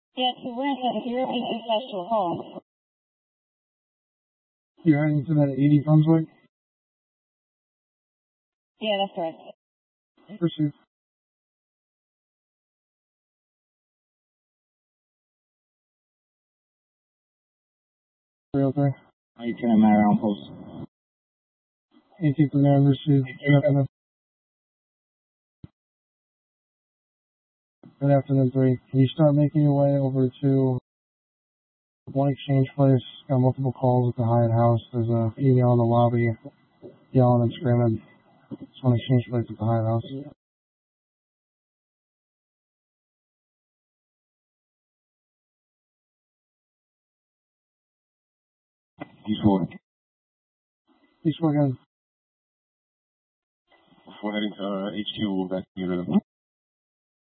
Yeah, to Winchester, European Industrial Hall. You're heading to that 80 Brunswick? Yeah, that's correct. Pursuit. 303. 18 at Marrow Post. 18th and Anniversary. Good afternoon, 3. Can you start making your way over to One Exchange Place? Got multiple calls at the Hyatt House. There's a female in the lobby yelling and screaming. It's One Exchange Place at the Hyatt House. East 4. East again. Before heading to HQ, back to unit.